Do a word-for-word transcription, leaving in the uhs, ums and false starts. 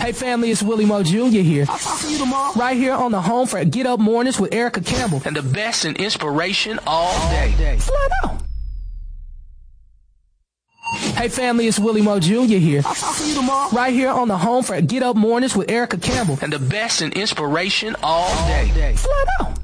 Hey family, it's Willie Mo Junior here. I'll talk to you tomorrow. Right here on the home for Get Up Mornings with Erica Campbell. And the best in inspiration all day. Flat out. Hey family, it's Willie Mo Junior here. I'll talk to you tomorrow. Right here on the home for Get Up Mornings with Erica Campbell. And the best in inspiration all day. Flat out.